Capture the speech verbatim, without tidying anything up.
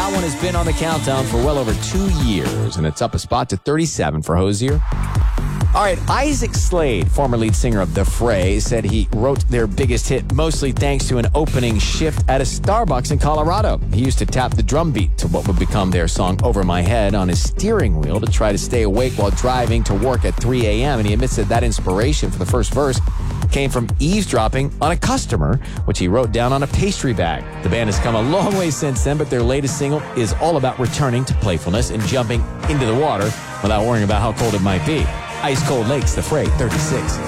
That one has been on the countdown for well over two years, and it's up a spot to thirty-seven for Hozier. All right, Isaac Slade, former lead singer of The Fray, said he wrote their biggest hit mostly thanks to an opening shift at a Starbucks in Colorado. He used to tap the drum beat to what would become their song Over My Head on his steering wheel to try to stay awake while driving to work at three a.m., and he admits that that inspiration for the first verse came from eavesdropping on a customer, which he wrote down on a pastry bag. The band has come a long way since then, but their latest single is all about returning to playfulness and jumping into the water without worrying about how cold it might be. Ice Cold Lakes, The Fray, thirty-six.